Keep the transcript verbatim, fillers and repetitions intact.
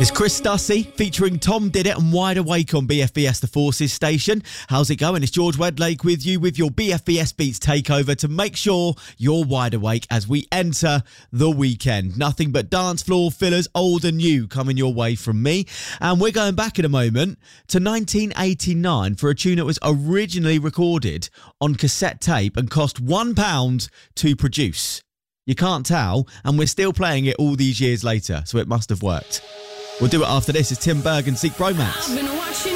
It's Chris Dussey featuring Tom Did It and Wide Awake on B F B S The Forces station. How's it going? It's George Wedlake with you with your B F B S Beats takeover to make sure you're wide awake as we enter the weekend. Nothing but dance floor fillers, old and new, coming your way from me. And we're going back in a moment to nineteen eighty-nine for a tune that was originally recorded on cassette tape and cost one pound to produce. You can't tell, and we're still playing it all these years later, so it must have worked. We'll do it after this. It's Tim Berg and Seek Bromance.